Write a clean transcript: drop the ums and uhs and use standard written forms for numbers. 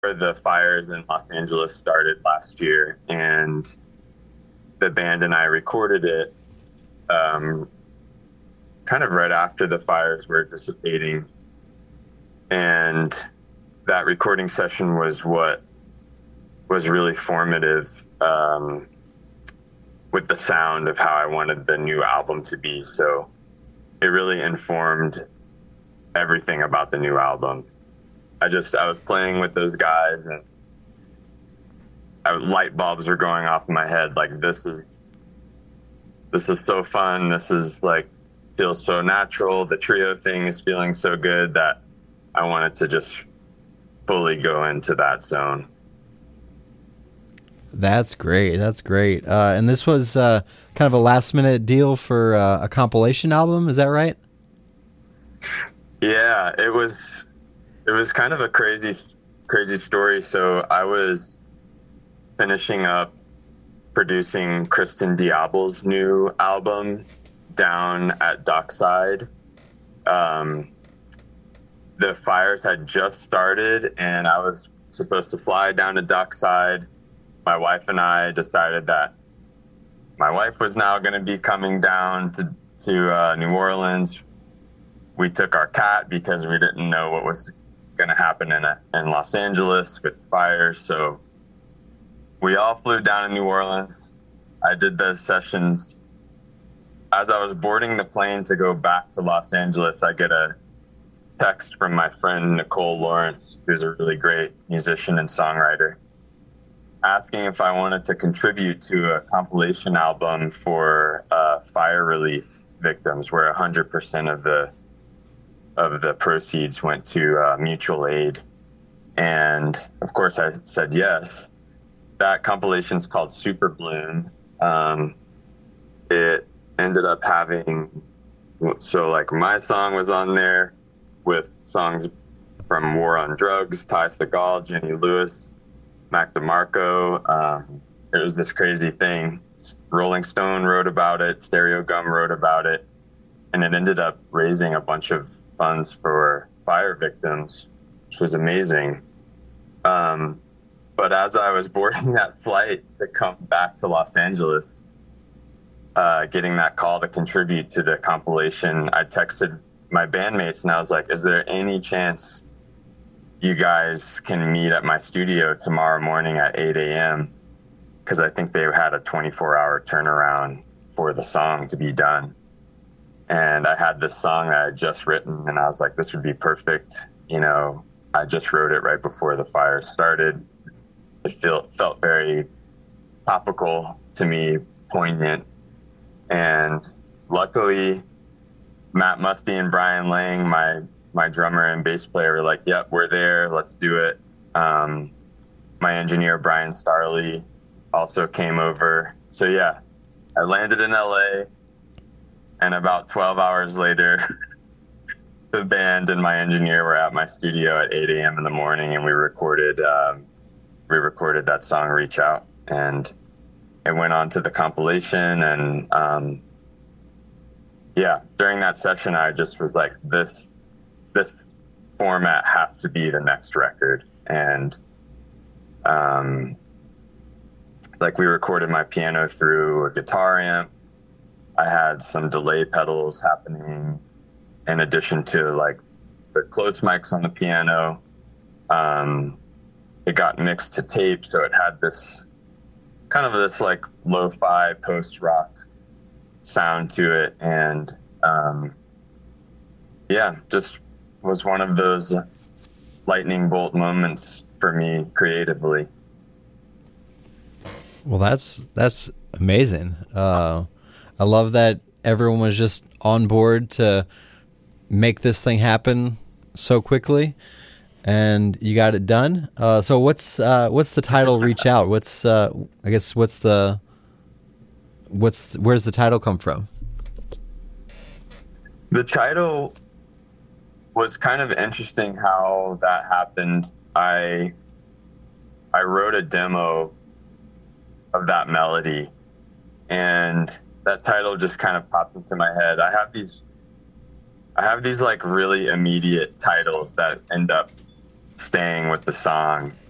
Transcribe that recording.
the fires in Los Angeles started last year, and the band and I recorded it kind of right after the fires were dissipating. And that recording session was what was really formative with the sound of how I wanted the new album to be. So it really informed everything about the new album. I was playing with those guys, and light bulbs were going off in my head. Like, this is so fun. This is like, feels so natural. The trio thing is feeling so good that I wanted to just fully go into that zone. That's great. That's great. And this was kind of a last minute deal for a compilation album. Is that right? Yeah, it was kind of a crazy story. So I was finishing up producing Kristen Diablo's new album down at Dockside. The fires had just started, and I was supposed to fly down to Dockside. My wife and I decided that my wife was now going to be coming down to New Orleans. We took our cat because we didn't know what was going to happen in Los Angeles with fires. So we all flew down to New Orleans. I did those sessions. As I was boarding the plane to go back to Los Angeles, I get a text from my friend Nicole Lawrence, who's a really great musician and songwriter, asking if I wanted to contribute to a compilation album for fire relief victims, where 100% of the proceeds went to mutual aid. And of course I said yes. That compilation's called Super Bloom. It ended up having, so like my song was on there with songs from War on Drugs, Ty Segall, Jenny Lewis, Mac DeMarco. It was this crazy thing. Rolling Stone wrote about it, Stereo Gum wrote about it, and it ended up raising a bunch of funds for fire victims, which was amazing. But as I was boarding that flight to come back to Los Angeles, getting that call to contribute to the compilation, I texted my bandmates and I was like, is there any chance you guys can meet at my studio tomorrow morning at 8 a.m.? Because I think they had a 24-hour turnaround for the song to be done. And I had this song that I had just written, and I was like, this would be perfect. You know, I just wrote it right before the fire started. It felt very topical to me, poignant. And luckily, Matt Musty and Brian Lang, my drummer and bass player, were like, yep, we're there, let's do it. My engineer, Brian Starley, also came over. So yeah, I landed in LA, and about 12 hours later, the band and my engineer were at my studio at 8 a.m. in the morning, and we recorded that song, Reach Out, and it went on to the compilation. And yeah, during that session, I just was like, this format has to be the next record. And like, we recorded my piano through a guitar amp. I had some delay pedals happening in addition to like the close mics on the piano. It got mixed to tape, so it had this kind of this like lo-fi post-rock sound to it. And yeah, just was one of those lightning bolt moments for me creatively. Well, that's amazing. I love that everyone was just on board to make this thing happen so quickly, and you got it done. So what's the title? Reach Out. Where's the title come from? The title was kind of interesting how that happened. I wrote a demo of that melody, and that title just kind of popped into my head. I have these like really immediate titles that end up staying with the song.